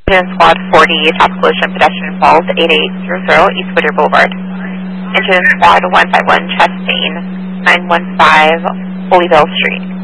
Engine Squad 40, top collision, pedestrian falls, 8800 East Whittier Boulevard. Engine Squad 151, Chastain, 915 Holyville Street.